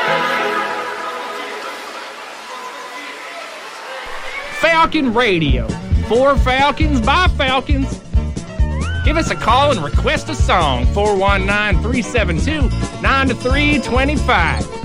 Falcon Radio. For Falcons, by Falcons. Give us a call and request a song. 419-372-9325.